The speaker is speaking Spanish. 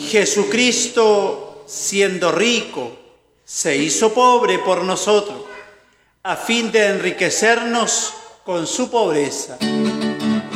Jesucristo, siendo rico, se hizo pobre por nosotros, a fin de enriquecernos con su pobreza.